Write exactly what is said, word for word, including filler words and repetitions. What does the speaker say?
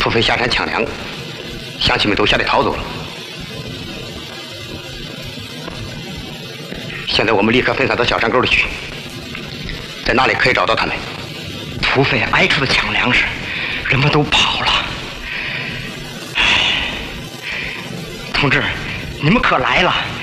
土匪下山抢粮，乡亲们都吓得逃走了。现在我们立刻分散到小山沟里去，在那里可以找到他们。 土匪挨出的抢粮食，人们都跑了。同志，你们可来了！